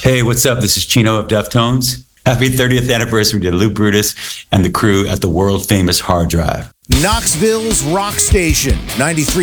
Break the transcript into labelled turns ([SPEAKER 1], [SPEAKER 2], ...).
[SPEAKER 1] Hey, what's up? This is Chino of Deftones. Happy 30th anniversary to Lou Brutus and the crew at the world famous Hard Drive.
[SPEAKER 2] Knoxville's Rock Station, 93.